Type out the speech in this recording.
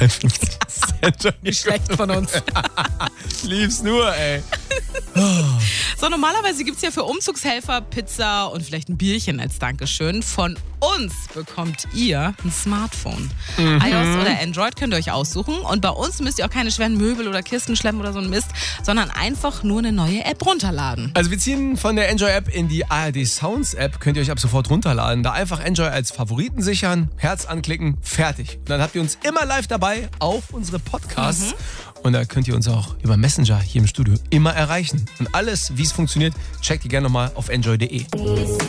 Nicht schlecht von uns. Lieb's nur, ey. So, normalerweise gibt es ja für Umzugshelfer Pizza und vielleicht ein Bierchen als Dankeschön. Von uns bekommt ihr ein Smartphone. iOS oder Android könnt ihr euch aussuchen. Und bei uns müsst ihr auch keine schweren Möbel oder Kisten schleppen oder so ein Mist, sondern einfach nur eine neue App runterladen. Also wir ziehen von der Enjoy-App in die ARD Sounds App. Könnt ihr euch ab sofort runterladen. Da einfach Enjoy als Favoriten sichern, Herz anklicken, fertig. Und dann habt ihr uns immer live dabei auf unsere Podcasts. Und da könnt ihr uns auch über Messenger hier im Studio immer erreichen. Und alles, wie es funktioniert, checkt ihr gerne nochmal auf enjoy.de.